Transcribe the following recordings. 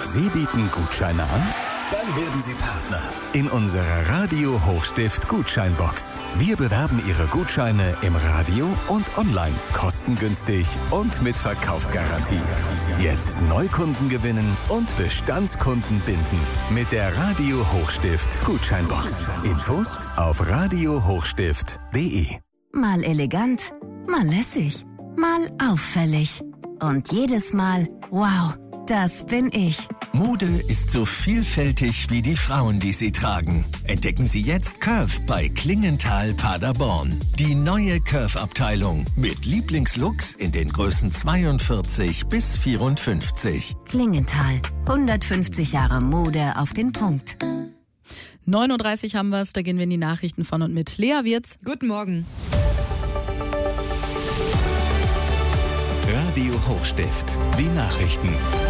Sie bieten Gutscheine an? Dann werden Sie Partner in unserer Radio Hochstift Gutscheinbox. Wir bewerben Ihre Gutscheine im Radio und online, kostengünstig und mit Verkaufsgarantie. Jetzt Neukunden gewinnen und Bestandskunden binden mit der Radio Hochstift Gutscheinbox. Infos auf radiohochstift.de. Mal elegant, mal lässig, mal auffällig. Und jedes Mal, wow, das bin ich. Mode ist so vielfältig wie die Frauen, die sie tragen. Entdecken Sie jetzt Curve bei Klingenthal Paderborn. Die neue Curve-Abteilung mit Lieblingslooks in den Größen 42 bis 54. Klingenthal, 150 Jahre Mode auf den Punkt. 9:30 haben wir es, da gehen wir in die Nachrichten von und mit Lea Wirz. Guten Morgen. Radio Hochstift, die Nachrichten.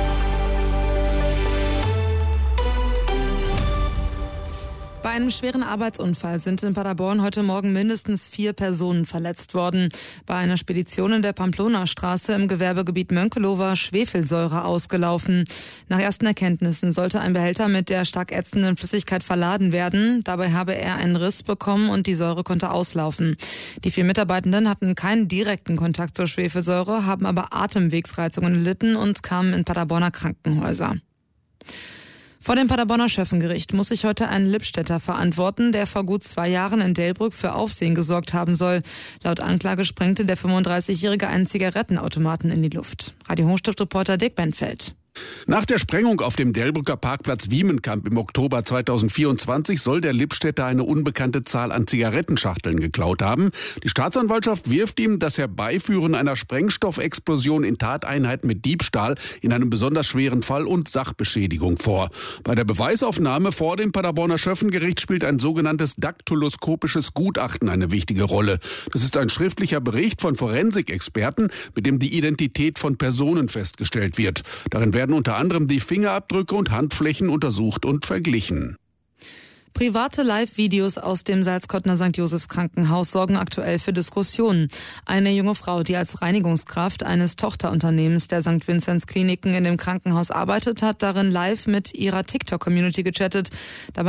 Bei einem schweren Arbeitsunfall sind in Paderborn heute Morgen mindestens 4 Personen verletzt worden. Bei einer Spedition in der Pamplona-Straße im Gewerbegebiet Mönkelow war Schwefelsäure ausgelaufen. Nach ersten Erkenntnissen sollte ein Behälter mit der stark ätzenden Flüssigkeit verladen werden. Dabei habe er einen Riss bekommen und die Säure konnte auslaufen. Die 4 Mitarbeitenden hatten keinen direkten Kontakt zur Schwefelsäure, haben aber Atemwegsreizungen erlitten und kamen in Paderborner Krankenhäuser. Vor dem Paderborner Schöffengericht muss sich heute ein Lippstädter verantworten, der vor gut 2 Jahren in Delbrück für Aufsehen gesorgt haben soll. Laut Anklage sprengte der 35-Jährige einen Zigarettenautomaten in die Luft. Radio Hochstift-Reporter Dick Benfeld. Nach der Sprengung auf dem Delbrücker Parkplatz Wiemenkamp im Oktober 2024 soll der Lippstädter eine unbekannte Zahl an Zigarettenschachteln geklaut haben. Die Staatsanwaltschaft wirft ihm das Herbeiführen einer Sprengstoffexplosion in Tateinheit mit Diebstahl in einem besonders schweren Fall und Sachbeschädigung vor. Bei der Beweisaufnahme vor dem Paderborner Schöffengericht spielt ein sogenanntes daktyloskopisches Gutachten eine wichtige Rolle. Das ist ein schriftlicher Bericht von Forensikexperten, mit dem die Identität von Personen festgestellt wird. Darin werden unter anderem die Fingerabdrücke und Handflächen untersucht und verglichen. Private Live-Videos aus dem Salzkottner St. Josephs Krankenhaus sorgen aktuell für Diskussionen. Eine junge Frau, die als Reinigungskraft eines Tochterunternehmens der St. Vinzenz Kliniken in dem Krankenhaus arbeitet, hat darin live mit ihrer TikTok-Community gechattet. Dabei